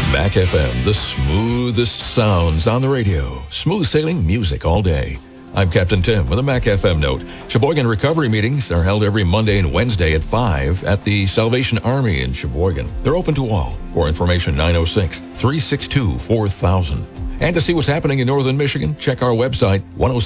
Mac FM, the smoothest sounds on the radio. Smooth sailing music all day. I'm Captain Tim with a Mac FM note. Sheboygan recovery meetings are held every Monday and Wednesday at 5 at the Salvation Army in Sheboygan. They're open to all. For information, 906-362-4000. And to see what's happening in northern Michigan, check our website,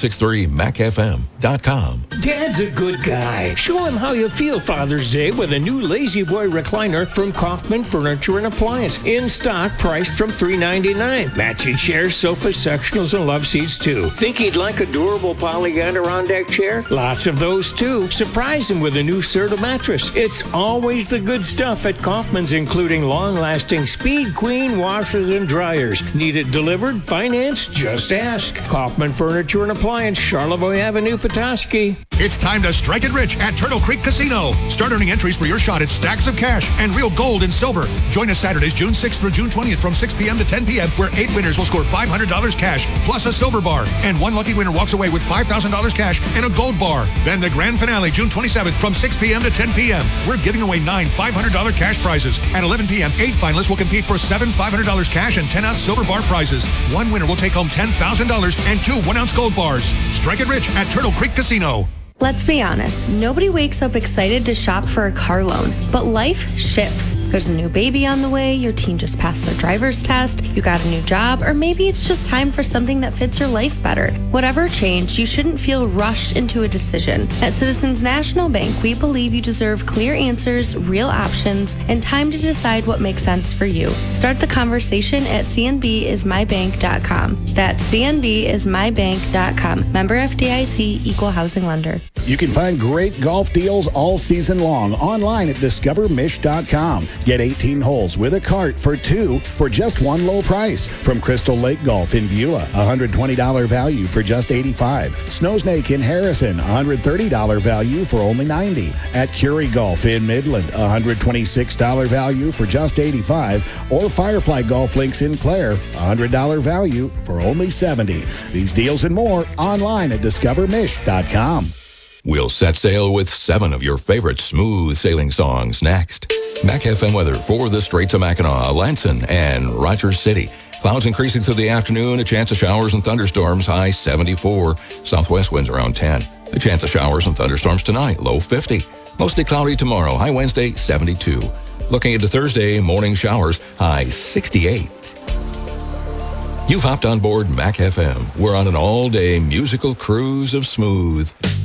1063macfm.com. Dad's a good guy. Show him how you feel Father's Day with a new Lazy Boy recliner from Kaufman Furniture and Appliance. In stock, priced from $399. Matching chairs, sofas, sectionals, and love seats, too. Think he'd like a durable poly Adirondack chair? Lots of those, too. Surprise him with a new Serta mattress. It's always the good stuff at Kaufman's, including long-lasting Speed Queen washers and dryers. Need it delivered? Finance? Just ask. Kaufman Furniture and Appliance, Charlevoix Avenue, Petoskey. It's time to strike it rich at Turtle Creek Casino. Start earning entries for your shot at stacks of cash and real gold and silver. Join us Saturdays, June 6th through June 20th from 6 p.m. to 10 p.m., where 8 winners will score $500 cash plus a silver bar. And one lucky winner walks away with $5,000 cash and a gold bar. Then the grand finale, June 27th from 6 p.m. to 10 p.m. We're giving away 9 $500 cash prizes. At 11 p.m., 8 finalists will compete for 7 $500 cash and 10-ounce silver bar prizes. One winner will take home $10,000 and 2 1-ounce gold bars. Strike it rich at Turtle Creek Casino. Let's be honest, nobody wakes up excited to shop for a car loan, but life shifts. There's a new baby on the way, your teen just passed their driver's test, you got a new job, or maybe it's just time for something that fits your life better. Whatever changed, you shouldn't feel rushed into a decision. At Citizens National Bank, we believe you deserve clear answers, real options, and time to decide what makes sense for you. Start the conversation at cnbismybank.com. That's cnbismybank.com. Member FDIC, Equal Housing Lender. You can find great golf deals all season long online at discovermish.com. Get 18 holes with a cart for 2 for just one low price. From Crystal Lake Golf in Beulah, $120 value for just $85. Snowsnake in Harrison, $130 value for only $90. At Curie Golf in Midland, $126 value for just $85. Or Firefly Golf Links in Clare, $100 value for only $70. These deals and more online at discovermish.com. We'll set sail with 7 of your favorite smooth sailing songs next. Mac FM weather for the Straits of Mackinac, Lanson, and Rogers City. Clouds increasing through the afternoon, a chance of showers and thunderstorms, high 74. Southwest winds around 10. A chance of showers and thunderstorms tonight, low 50. Mostly cloudy tomorrow, high Wednesday, 72. Looking into Thursday, morning showers, high 68. You've hopped on board Mac FM. We're on an all-day musical cruise of smooth.